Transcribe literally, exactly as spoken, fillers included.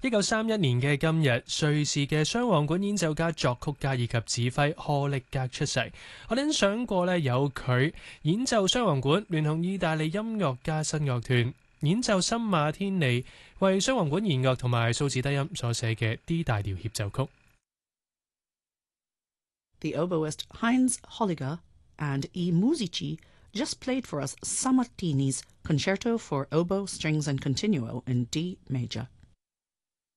一九三一年嘅今日，瑞士嘅雙簧管演奏家、作曲家以及指揮柯力格出世。我哋想過呢，有佢演奏雙簧管，聯同意大利音樂家新樂團演奏森馬天尼為雙簧管弦樂同埋數字低音所寫嘅 D 大調協奏曲。 The oboist Heinz Holliger and E. Musici just played for us Sammartini's Concerto for Oboe, Strings and Continuo in D major.